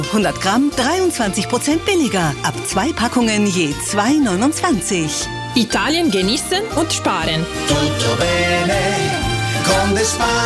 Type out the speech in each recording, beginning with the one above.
100 Gramm 23% billiger. Ab 2 Packungen je 2,29. Italien genießen und sparen. Tutto bene con the Spar.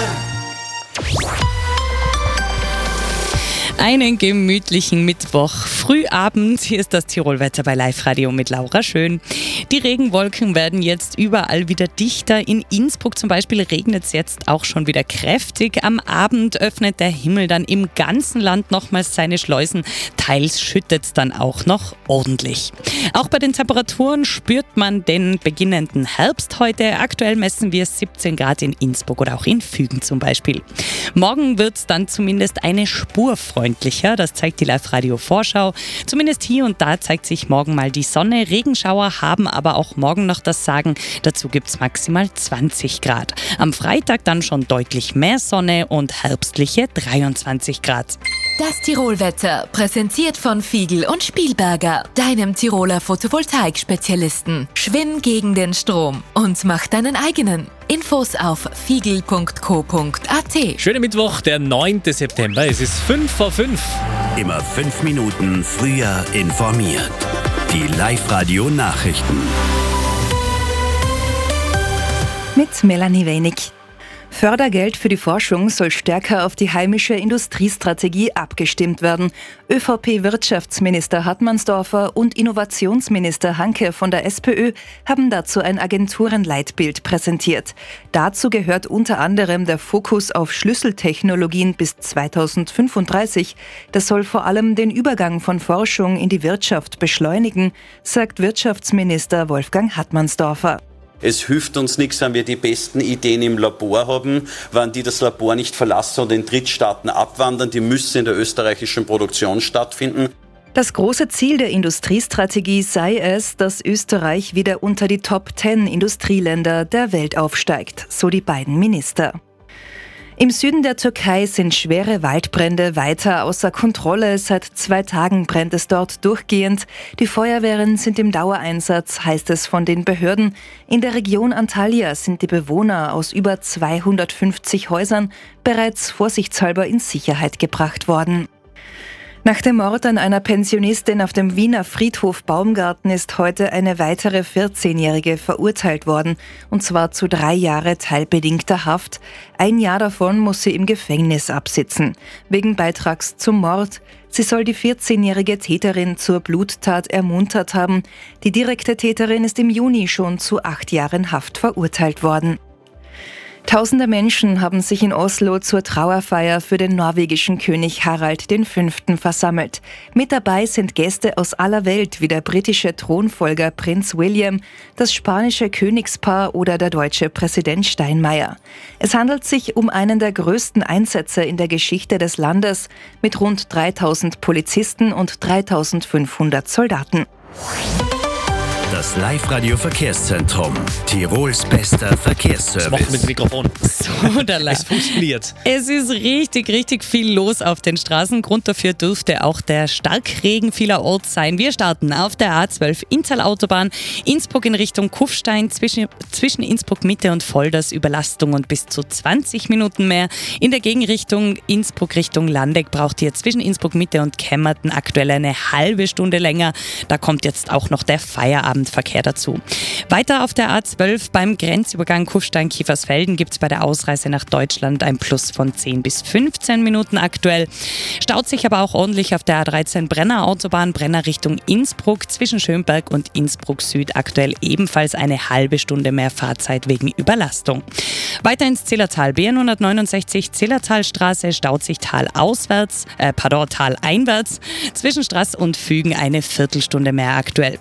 Einen gemütlichen Mittwoch. Frühabend, hier ist das Tirolwetter bei Live Radio mit Laura Schön. Die Regenwolken werden jetzt überall wieder dichter. In Innsbruck zum Beispiel regnet es jetzt auch schon wieder kräftig. Am Abend öffnet der Himmel dann im ganzen Land nochmals seine Schleusen. Teils schüttet es dann auch noch ordentlich. Auch bei den Temperaturen spürt man den beginnenden Herbst heute. Aktuell messen wir 17 Grad in Innsbruck oder auch in Fügen zum Beispiel. Morgen wird es dann zumindest eine Spur freundlicher. Das zeigt die Live-Radio-Vorschau. Zumindest hier und da zeigt sich morgen mal die Sonne. Regenschauer haben aber auch morgen noch das Sagen. Dazu gibt es maximal 20 Grad. Am Freitag dann schon deutlich mehr Sonne und herbstliche 23 Grad. Das Tirolwetter, präsentiert von Fiegel und Spielberger, deinem Tiroler Photovoltaik-Spezialisten. Schwimm gegen den Strom und mach deinen eigenen. Infos auf fiegel.co.at. Schönen Mittwoch, der 9. September. Es ist 5 vor 5. Immer 5 Minuten früher informiert. Die Live-Radio-Nachrichten. Mit Melanie Wenig. Fördergeld für die Forschung soll stärker auf die heimische Industriestrategie abgestimmt werden. ÖVP-Wirtschaftsminister Hartmannsdorfer und Innovationsminister Hanke von der SPÖ haben dazu ein Agenturenleitbild präsentiert. Dazu gehört unter anderem der Fokus auf Schlüsseltechnologien bis 2035. Das soll vor allem den Übergang von Forschung in die Wirtschaft beschleunigen, sagt Wirtschaftsminister Wolfgang Hartmannsdorfer. Es hilft uns nichts, wenn wir die besten Ideen im Labor haben, wenn die das Labor nicht verlassen und in Drittstaaten abwandern. Die müssen in der österreichischen Produktion stattfinden. Das große Ziel der Industriestrategie sei es, dass Österreich wieder unter die Top 10 Industrieländer der Welt aufsteigt, so die beiden Minister. Im Süden der Türkei sind schwere Waldbrände weiter außer Kontrolle. Seit 2 Tagen brennt es dort durchgehend. Die Feuerwehren sind im Dauereinsatz, heißt es von den Behörden. In der Region Antalya sind die Bewohner aus über 250 Häusern bereits vorsichtshalber in Sicherheit gebracht worden. Nach dem Mord an einer Pensionistin auf dem Wiener Friedhof Baumgarten ist heute eine weitere 14-Jährige verurteilt worden, und zwar zu 3 Jahre teilbedingter Haft. 1 Jahr davon muss sie im Gefängnis absitzen, wegen Beitrags zum Mord. Sie soll die 14-jährige Täterin zur Bluttat ermuntert haben. Die direkte Täterin ist im Juni schon zu 8 Jahren Haft verurteilt worden. Tausende Menschen haben sich in Oslo zur Trauerfeier für den norwegischen König Harald V. versammelt. Mit dabei sind Gäste aus aller Welt wie der britische Thronfolger Prinz William, das spanische Königspaar oder der deutsche Präsident Steinmeier. Es handelt sich um einen der größten Einsätze in der Geschichte des Landes mit rund 3000 Polizisten und 3500 Soldaten. Das Live-Radio-Verkehrszentrum. Tirols bester Verkehrsservice. Was macht mit dem Mikrofon? So, Es funktioniert. Es ist richtig viel los auf den Straßen. Grund dafür dürfte auch der Starkregen vielerorts sein. Wir starten auf der A12 Inntal-Autobahn, Innsbruck in Richtung Kufstein, zwischen Innsbruck Mitte und Volders Überlastung und bis zu 20 Minuten mehr. In der Gegenrichtung Innsbruck Richtung Landeck braucht ihr zwischen Innsbruck Mitte und Kemmerten aktuell eine halbe Stunde länger. Da kommt jetzt auch noch der Feierabendverkehr dazu. Weiter auf der A12 beim Grenzübergang Kufstein-Kiefersfelden gibt es bei der Ausreise nach Deutschland ein Plus von 10 bis 15 Minuten aktuell. Staut sich aber auch ordentlich auf der A13 Brenner Autobahn, Brenner Richtung Innsbruck, zwischen Schönberg und Innsbruck Süd aktuell ebenfalls eine halbe Stunde mehr Fahrzeit wegen Überlastung. Weiter ins Zillertal, B169 Zillertalstraße, staut sich taleinwärts, zwischen Straß und Fügen eine Viertelstunde mehr aktuell.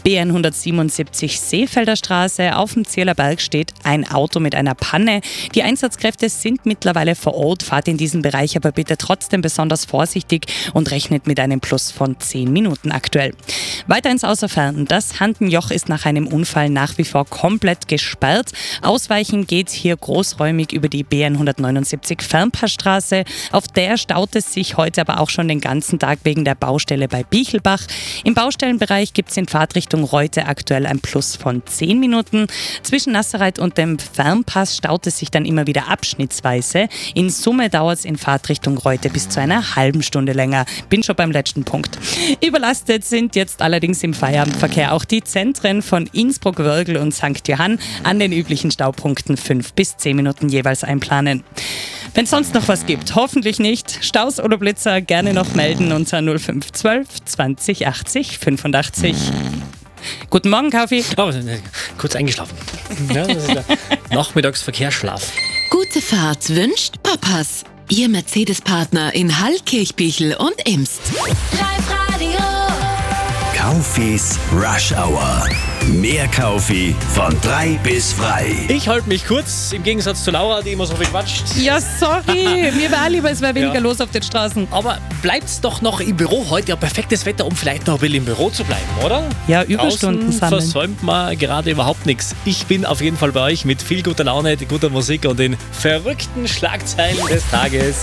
B177 Seefelder Straße, auf dem Zierlerberg steht ein Auto mit einer Panne. Die Einsatzkräfte sind mittlerweile vor Ort, fahrt in diesem Bereich aber bitte trotzdem besonders vorsichtig und rechnet mit einem Plus von 10 Minuten aktuell. Weiter ins Außerfern, das Handenjoch ist nach einem Unfall nach wie vor komplett gesperrt. Ausweichen geht hier großräumig über die B179 Fernpassstraße. Auf der staut es sich heute aber auch schon den ganzen Tag wegen der Baustelle bei Bichelbach. Im Baustellenbereich gibt es in Fahrtrichtung Reut heute aktuell ein Plus von 10 Minuten. Zwischen Nassereit und dem Fernpass staut es sich dann immer wieder abschnittsweise. In Summe dauert es in Fahrtrichtung Reute bis zu einer halben Stunde länger. Bin schon beim letzten Punkt. Überlastet sind jetzt allerdings im Feierabendverkehr auch die Zentren von Innsbruck, Wörgl und St. Johann. An den üblichen Staupunkten 5 bis 10 Minuten jeweils einplanen. Wenn es sonst noch was gibt, hoffentlich nicht. Staus oder Blitzer gerne noch melden unter 0512 20 80 85. Guten Morgen, Kaufi. Oh, kurz eingeschlafen. Ja, das ist der Nachmittagsverkehrsschlaf. Gute Fahrt wünscht Papas. Ihr Mercedes-Partner in Hall, Kirchbichel und Imst. Live-Radio. Kaufis Rush Hour. Mehr Kaufi von 3 bis frei. Ich halte mich kurz, im Gegensatz zu Laura, die immer so viel quatscht. Ja, sorry. Mir wäre lieber, es wäre weniger los auf den Straßen. Aber bleibt's doch noch im Büro heute. Ja, perfektes Wetter, um vielleicht noch ein bisschen im Büro zu bleiben, oder? Ja, Überstunden Draußen sammeln. versäumt man gerade überhaupt nichts. Ich bin auf jeden Fall bei euch mit viel guter Laune, guter Musik und den verrückten Schlagzeilen des Tages.